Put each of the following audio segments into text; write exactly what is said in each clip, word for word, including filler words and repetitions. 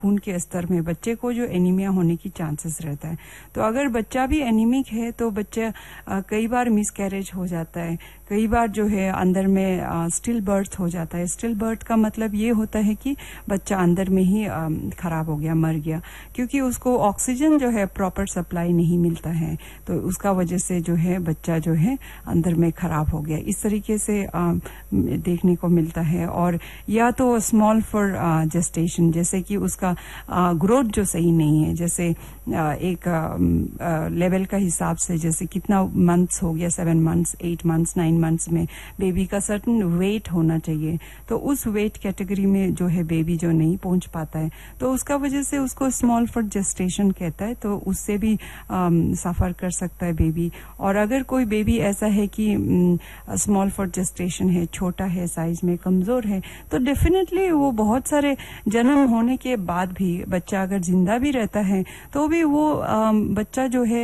खून के स्तर में बच्चे को जो एनीमिया होने की चांसेस रहता है। तो अगर बच्चा भी एनीमिक है तो बच्चा कई बार मिसकैरेज हो जाता है, कई बार जो है अंदर में स्टिल बर्थ हो जाता है। स्टिल बर्थ का मतलब ये होता है कि बच्चा अंदर में ही आ, खराब हो गया, मर गया, क्योंकि उसको ऑक्सीजन जो है प्रॉपर सप्लाई नहीं मिलता है, तो उसका वजह से जो है बच्चा जो है अंदर में खराब हो गया। इस तरीके से आ, देखने को मिलता है। और या तो स्मॉल फॉर जेस्टेशन, जैसे कि उसका ग्रोथ जो सही नहीं है, जैसे आ, एक लेवल का हिसाब से, जैसे कितना मंथ्स हो गया, seven months, eight months, nine months में बेबी का सर्टन वेट होना चाहिए, तो उस वेट कैटेगरी में जो है बेबी जो नहीं पहुंच पाता है, तो उसका वजह से उसको स्मॉल फॉर जेस्टेशन कहता है, तो उससे भी सफर कर सकता है बेबी। और अगर कोई बेबी ऐसा है कि स्मॉल फॉर जेस्टेशन है, छोटा है, साइज में कमजोर है, तो डेफिनेटली वो बहुत सारे जन्म होने के बाद भी बच्चा अगर जिंदा भी रहता है तो भी वो आ, बच्चा जो है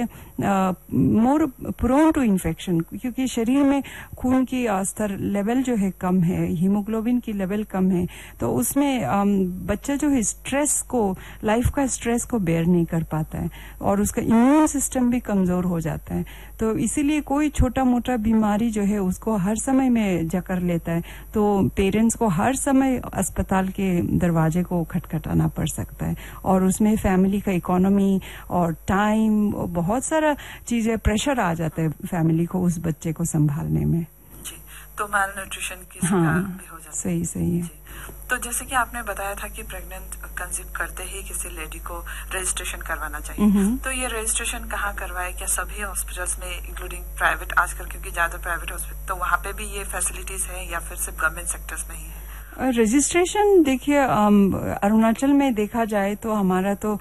मोर प्रोन टू इन्फेक्शन, क्योंकि शरीर में खून की स्तर लेवल जो है कम है, हीमोग्लोबिन की लेवल कम है, तो उसमें आ, बच्चा जो है स्ट्रेस को, लाइफ का स्ट्रेस को बेयर नहीं कर पाता है और उसका इम्यून सिस्टम भी कमजोर हो जाता है। तो इसीलिए कोई छोटा मोटा बीमारी जो है उसको हर समय में जकड़ लेता है, तो पेरेंट्स को हर समय अस्पताल के दरवाजे को खटखटाना पड़ सकता है, और उसमें फैमिली का इकोनॉमी और टाइम, बहुत सारा चीजें, प्रेशर आ जाता है फैमिली को उस बच्चे को संभालने में। जी, तो माल न्यूट्रिशन की हाँ, शिकार भी हो जाता है। सही सही है। तो जैसे कि आपने बताया था कि प्रेग्नेंट कंसीव करते ही किसी लेडी को रजिस्ट्रेशन करवाना चाहिए, तो ये रजिस्ट्रेशन कहाँ करवाए? क्या सभी हॉस्पिटल्स में, इंक्लूडिंग प्राइवेट आजकल, क्योंकि ज्यादा प्राइवेट हॉस्पिटल, तो वहाँ पे भी ये फैसिलिटीज है या फिर सिर्फ गवर्नमेंट सेक्टर्स में ही है? रजिस्ट्रेशन देखिए, अरुणाचल में देखा जाए तो हमारा तो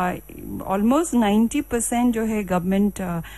ऑलमोस्ट नाइन्टी परसेंट जो है गवर्नमेंट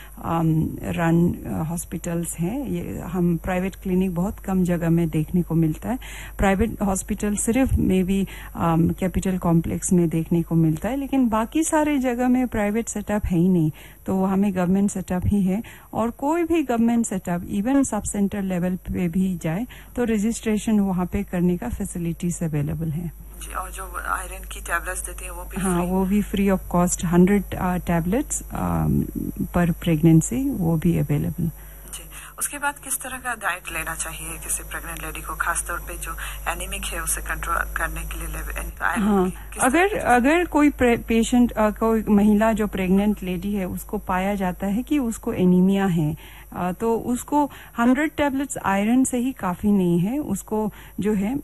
रन हॉस्पिटल्स हैं। ये हम प्राइवेट क्लिनिक बहुत कम जगह में देखने को मिलता है। प्राइवेट हॉस्पिटल सिर्फ मे बी कैपिटल कॉम्प्लेक्स में देखने को मिलता है, लेकिन बाकी सारे जगह में प्राइवेट सेटअप है ही नहीं, तो हमें गवर्नमेंट सेटअप ही है। और कोई भी government setup, even sub centre level पे भी जाए तो रजिस्ट्रेशन वहाँ पे करने का फैसिलिटीज अवेलेबल है। और जो आयरन की टैबलेट्स देती है वो भी हाँ, वो भी free of cost, hundred tablets पर प्रेगनेंसी, वो भी अवेलेबल। जी, उसके बाद किस तरह का डाइट लेना चाहिए किसी प्रेग्नेंट लेडी को, खासतौर पे जो एनीमिक है उसे कंट्रोल करने के लिए? हाँ, अगर अगर कोई पेशेंट, कोई महिला जो प्रेग्नेंट लेडी है उसको पाया जाता है कि उसको एनीमिया है, तो उसको हंड्रेड टैबलेट्स आयरन से ही काफी नहीं है, उसको जो है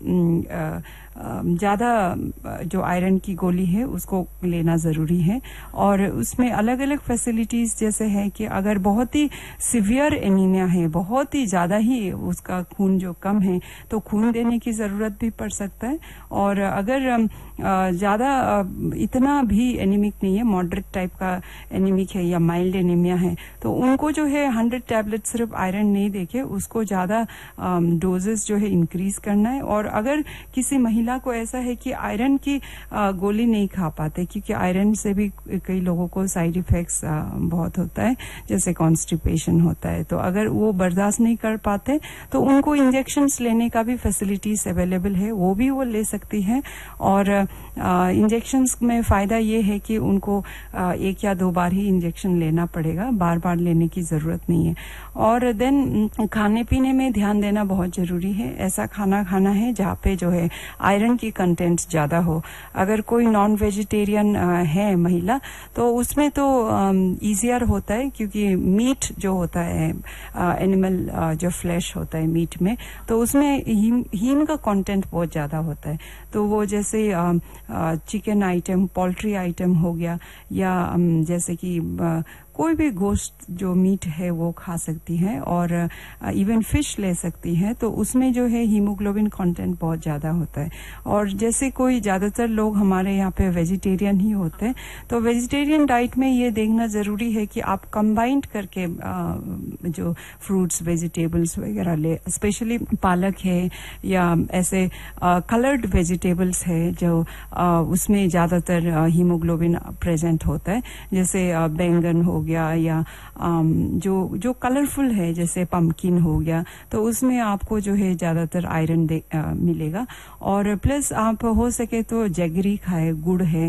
ज्यादा जो आयरन की गोली है उसको लेना जरूरी है। और उसमें अलग अलग फैसिलिटीज जैसे है कि अगर बहुत ही सिवियर एनीमिया है, बहुत ही ज्यादा ही उसका खून जो कम है, तो खून देने की जरूरत भी पड़ सकता है। और अगर ज्यादा इतना भी एनीमिक नहीं है, मॉडरेट टाइप का एनीमिक है या माइल्ड एनीमिया है, तो उनको जो है हंड्रेड टैबलेट सिर्फ आयरन नहीं देके उसको ज्यादा डोजेस जो है इंक्रीज करना है। और अगर किसी महिला को ऐसा है कि आयरन की गोली नहीं खा पाते, क्योंकि आयरन से भी कई लोगों को साइड इफेक्ट्स बहुत होता है, जैसे कॉन्स्टिपेशन होता है, तो अगर वो बर्दाश्त नहीं कर पाते तो उनको इंजेक्शंस लेने का भी फैसिलिटीज अवेलेबल है, वो भी वो ले सकती है। और इंजेक्शंस में फायदा ये है कि उनको आ, एक या दो बार ही इंजेक्शन लेना पड़ेगा, बार बार लेने की जरूरत नहीं है। और देन खाने पीने में ध्यान देना बहुत जरूरी है। ऐसा खाना खाना है जहाँ पे जो है आयरन की कंटेंट ज्यादा हो। अगर कोई नॉन वेजिटेरियन है महिला, तो उसमें तो इजियर होता है, क्योंकि मीट जो होता है, एनिमल जो फ्लैश होता है मीट में, तो उसमें हीम, हीम का कंटेंट बहुत ज्यादा होता है। तो वो जैसे चिकन आइटम, पोल्ट्री आइटम हो गया, या जैसे कि कोई भी गोश्त जो मीट है वो खा सकती है, और इवन फिश ले सकती है, तो उसमें जो है हीमोग्लोबिन कंटेंट बहुत ज्यादा होता है। और जैसे कोई ज्यादातर लोग हमारे यहाँ पे वेजिटेरियन ही होते हैं, तो वेजिटेरियन डाइट में ये देखना जरूरी है कि आप कंबाइंड करके आ, जो फ्रूट्स, वेजिटेबल्स वगैरह ले, स्पेशली पालक है या ऐसे कलर्ड वेजिटेबल्स है जो आ, उसमें ज्यादातर हीमोग्लोबिन प्रेजेंट होता है, जैसे बैंगन हो गया, गया या जो जो कलरफुल है जैसे पम्पकिन हो गया, तो उसमें आपको जो है ज्यादातर आयरन मिलेगा। और प्लस आप हो सके तो जगरी खाए, गुड़ है